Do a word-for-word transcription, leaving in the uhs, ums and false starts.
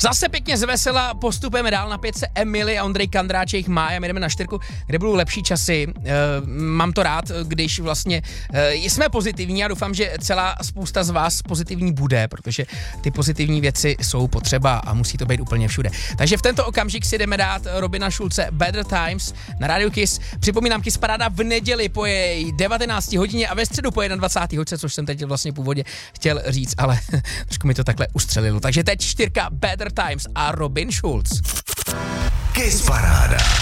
Zase pěkně zvesela, postupujeme dál na pětce Emily a Ondrej Kandráček Mája, my jdeme na čtyřku, kde budou lepší časy. E, mám to rád, když vlastně e, jsme pozitivní a doufám, že celá spousta z vás pozitivní bude, protože ty pozitivní věci jsou potřeba a musí to být úplně všude. Takže v tento okamžik si jdeme dát Robina Schulze Better Times na Radio Kiss. Připomínám, Kiss Paráda v neděli po její devatenácté hodině a ve středu po jednadvacáté hodině, což jsem teď vlastně původně chtěl říct, ale trošku mi to takhle ustřelilo. Takže teď čtyřka Better Times a Robin Schulz. Kiss Paráda.